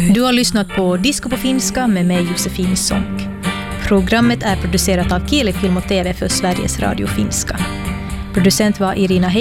Du har lyssnat på Disco på finska med mig Josefin Sonck. Programmet är producerat av Kieli Film och TV för Sveriges Radio Finska. Producent var Irina